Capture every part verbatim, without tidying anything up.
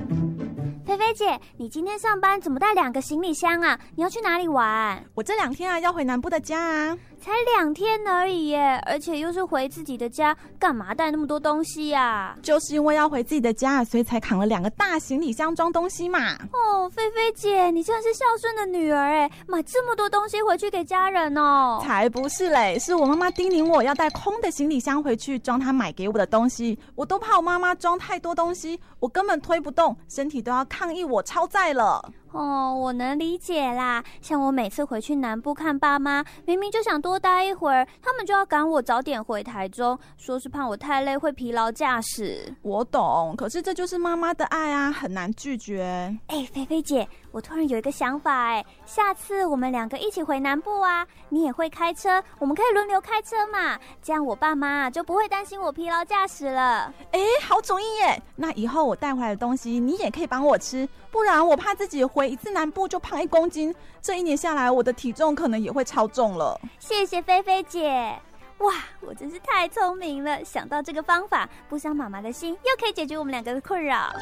菲菲姐，你今天上班怎么带两个行李箱啊？你要去哪里玩？ 我这两天啊要回南部的家啊。 才两天而已耶，而且又是回自己的家，干嘛带那么多东西呀？ 就是因为要回自己的家，所以才扛了两个大行李箱装东西嘛。 哦，菲菲姐，你真的是孝顺的女儿哎，买这么多东西回去给家人哦。 才不是嘞，是我妈妈叮咛我要带空的行李箱回去装她买给我的东西，我都怕我妈妈装太多东西，我根本推不动，身体都要抗议我超载了。 哦，我能理解啦。像我每次回去南部看爸妈，明明就想多待一会儿，他们就要赶我早点回台中，说是怕我太累会疲劳驾驶。 我懂，可是这就是妈妈的爱啊，很难拒绝。 哎，菲菲姐，我突然有一个想法哎，下次我们两个一起回南部啊，你也会开车，我们可以轮流开车嘛，这样我爸妈就不会担心我疲劳驾驶了。 哎，好主意耶！那以后我带回来的东西你也可以帮我吃，不然我怕自己回一次南部就胖一公斤，这一年下来我的体重可能也会超重了。 谢谢菲菲姐。哇，我真是太聪明了，想到这个方法，不伤妈妈的心，又可以解决我们两个的困扰。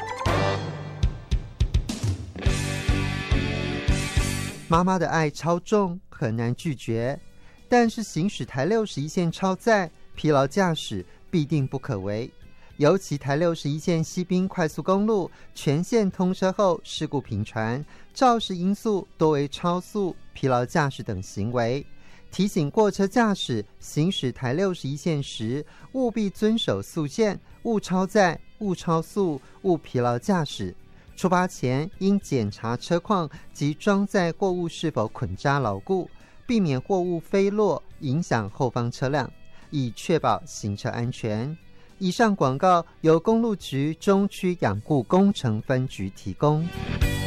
妈妈的爱超重，很难拒绝，但是行驶台六十一线超载，疲劳驾驶必定不可为。尤其台六十一线西滨快速公路全线通车后，事故频传，肇事因素多为超速、疲劳驾驶等行为。提醒过车驾驶行驶台六十一线时，务必遵守速限，勿超载、勿超速、勿疲劳驾驶。出发前应检查车况及装载货物是否捆扎牢固，避免货物飞落影响后方车辆，以确保行车安全。以上广告由公路局中区养护工程分局提供。